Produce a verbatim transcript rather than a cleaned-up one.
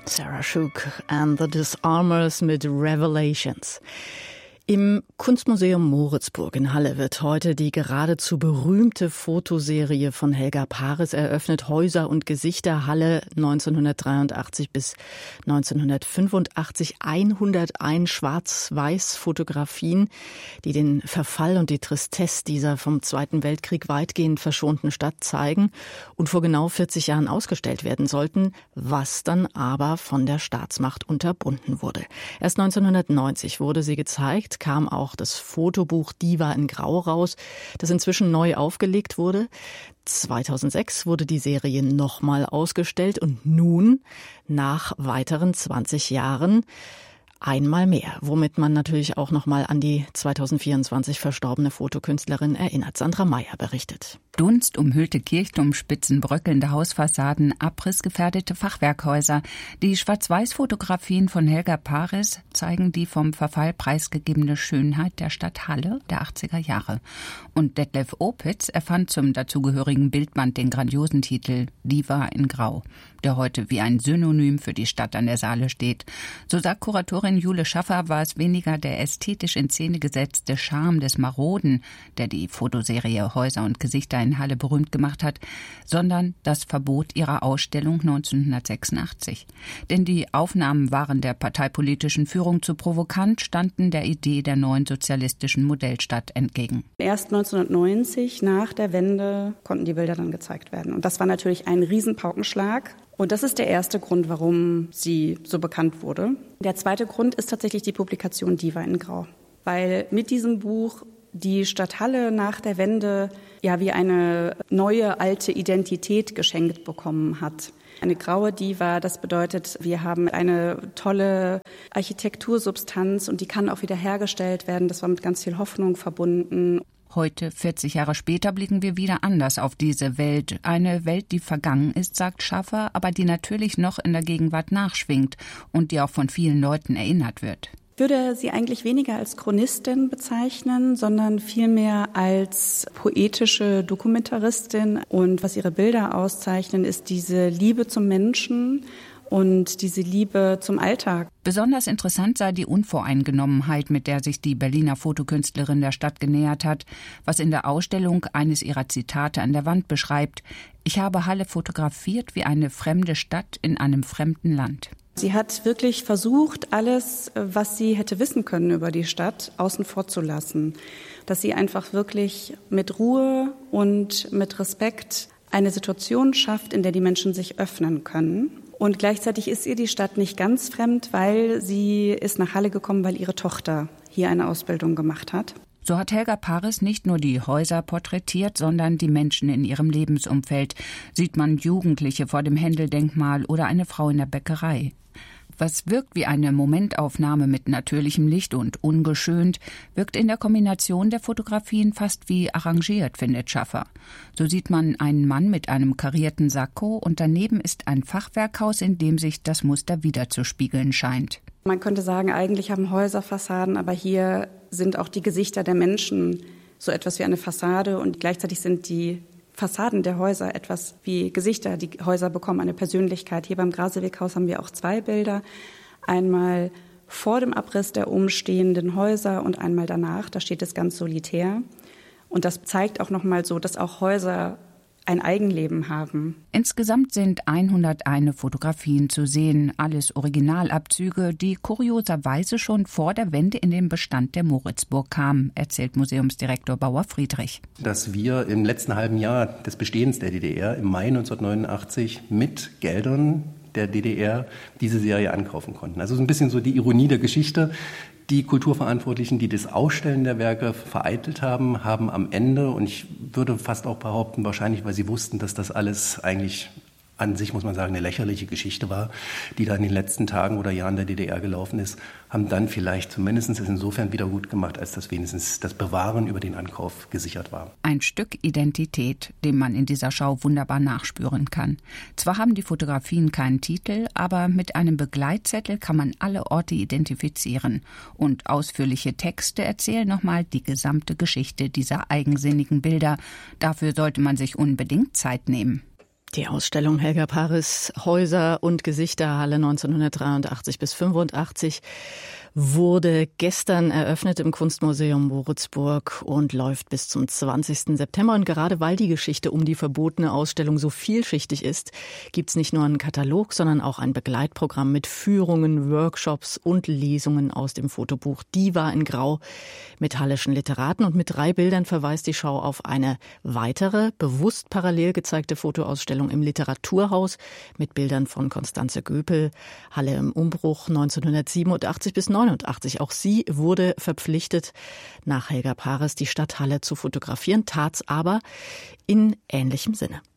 Sarah Shook and the Disarmers mit Revelations. Im Kunstmuseum Moritzburg in Halle wird heute die geradezu berühmte Fotoserie von Helga Paris eröffnet. Häuser und Gesichter, Halle neunzehnhundertdreiundachtzig bis neunzehnhundertfünfundachtzig. hunderteins Schwarz-Weiß-Fotografien, die den Verfall und die Tristesse dieser vom Zweiten Weltkrieg weitgehend verschonten Stadt zeigen und vor genau vierzig Jahren ausgestellt werden sollten, was dann aber von der Staatsmacht unterbunden wurde. Erst neunzehnhundertneunzig wurde sie gezeigt, kam auch das Fotobuch Diva in Grau raus, das inzwischen neu aufgelegt wurde. zweitausendsechs wurde die Serie nochmal ausgestellt und nun, nach weiteren zwanzig Jahren, einmal mehr, womit man natürlich auch nochmal an die zweitausendvierundzwanzig verstorbene Fotokünstlerin erinnert. Sandra Meyer berichtet. Dunst umhüllte Kirchturmspitzen, bröckelnde Hausfassaden, abrissgefährdete Fachwerkhäuser. Die Schwarz-Weiß-Fotografien von Helga Paris zeigen die vom Verfall preisgegebene Schönheit der Stadt Halle der achtziger Jahre. Und Detlef Opitz erfand zum dazugehörigen Bildband den grandiosen Titel Diva in Grau, der heute wie ein Synonym für die Stadt an der Saale steht. So sagt Kuratorin Jule Schaffer, war es weniger der ästhetisch in Szene gesetzte Charme des Maroden, der die Fotoserie Häuser und Gesichter in Halle berühmt gemacht hat, sondern das Verbot ihrer Ausstellung neunzehnhundertsechsundachtzig. Denn die Aufnahmen waren der parteipolitischen Führung zu provokant, standen der Idee der neuen sozialistischen Modellstadt entgegen. Erst neunzehnhundertneunzig, nach der Wende, konnten die Bilder dann gezeigt werden. Und das war natürlich ein Riesenpaukenschlag. Und das ist der erste Grund, warum sie so bekannt wurde. Der zweite Grund ist tatsächlich die Publikation Diva in Grau. Weil mit diesem Buch die Stadt Halle nach der Wende ja wie eine neue, alte Identität geschenkt bekommen hat. Eine graue Diva, das bedeutet, wir haben eine tolle Architektursubstanz und die kann auch wieder hergestellt werden. Das war mit ganz viel Hoffnung verbunden. Heute, vierzig Jahre später, blicken wir wieder anders auf diese Welt. Eine Welt, die vergangen ist, sagt Schaffer, aber die natürlich noch in der Gegenwart nachschwingt und die auch von vielen Leuten erinnert wird. Ich würde sie eigentlich weniger als Chronistin bezeichnen, sondern vielmehr als poetische Dokumentaristin. Und was ihre Bilder auszeichnen, ist diese Liebe zum Menschen und diese Liebe zum Alltag. Besonders interessant sei die Unvoreingenommenheit, mit der sich die Berliner Fotokünstlerin der Stadt genähert hat, was in der Ausstellung eines ihrer Zitate an der Wand beschreibt: Ich habe Halle fotografiert wie eine fremde Stadt in einem fremden Land. Sie hat wirklich versucht, alles, was sie hätte wissen können über die Stadt, außen vor zu lassen. Dass sie einfach wirklich mit Ruhe und mit Respekt eine Situation schafft, in der die Menschen sich öffnen können. Und gleichzeitig ist ihr die Stadt nicht ganz fremd, weil sie ist nach Halle gekommen, weil ihre Tochter hier eine Ausbildung gemacht hat. So hat Helga Paris nicht nur die Häuser porträtiert, sondern die Menschen in ihrem Lebensumfeld. Sieht man Jugendliche vor dem Händeldenkmal oder eine Frau in der Bäckerei. Was wirkt wie eine Momentaufnahme mit natürlichem Licht und ungeschönt, wirkt in der Kombination der Fotografien fast wie arrangiert, findet Schaffer. So sieht man einen Mann mit einem karierten Sakko und daneben ist ein Fachwerkhaus, in dem sich das Muster wiederzuspiegeln scheint. Man könnte sagen, eigentlich haben Häuser Fassaden, aber hier sind auch die Gesichter der Menschen so etwas wie eine Fassade und gleichzeitig sind die Fassaden der Häuser etwas wie Gesichter. Die Häuser bekommen eine Persönlichkeit. Hier beim Graseweghaus haben wir auch zwei Bilder. Einmal vor dem Abriss der umstehenden Häuser und einmal danach. Da steht es ganz solitär. Und das zeigt auch nochmal so, dass auch Häuser ein Eigenleben haben. Insgesamt sind hunderteins Fotografien zu sehen, alles Originalabzüge, die kurioserweise schon vor der Wende in den Bestand der Moritzburg kamen, erzählt Museumsdirektor Bauer-Friedrich. Dass wir im letzten halben Jahr des Bestehens der D D R im Mai neunzehnhundertneunundachtzig mit Geldern der D D R diese Serie ankaufen konnten. Also so ein bisschen so die Ironie der Geschichte. Die Kulturverantwortlichen, die das Ausstellen der Werke vereitelt haben, haben am Ende, und ich würde fast auch behaupten, wahrscheinlich, weil sie wussten, dass das alles eigentlich an sich, muss man sagen, eine lächerliche Geschichte war, die da in den letzten Tagen oder Jahren der D D R gelaufen ist, haben dann vielleicht zumindest es insofern wieder gut gemacht, als dass wenigstens das Bewahren über den Ankauf gesichert war. Ein Stück Identität, dem man in dieser Schau wunderbar nachspüren kann. Zwar haben die Fotografien keinen Titel, aber mit einem Begleitzettel kann man alle Orte identifizieren. Und ausführliche Texte erzählen nochmal die gesamte Geschichte dieser eigensinnigen Bilder. Dafür sollte man sich unbedingt Zeit nehmen. Die Ausstellung Helga Paris Häuser und Gesichter, Halle neunzehnhundertdreiundachtzig bis fünfundachtzig, wurde gestern eröffnet im Kunstmuseum Moritzburg und läuft bis zum zwanzigsten September. Und gerade weil die Geschichte um die verbotene Ausstellung so vielschichtig ist, gibt's nicht nur einen Katalog, sondern auch ein Begleitprogramm mit Führungen, Workshops und Lesungen aus dem Fotobuch Diva in Grau mit hallischen Literaten. Und mit drei Bildern verweist die Schau auf eine weitere, bewusst parallel gezeigte Fotoausstellung im Literaturhaus mit Bildern von Constanze Göpel, Halle im Umbruch neunzehnhundertsiebenundachtzig bis neunundachtzig. Auch sie wurde verpflichtet, nach Helga Paris die Stadt Halle zu fotografieren, tat's aber in ähnlichem Sinne.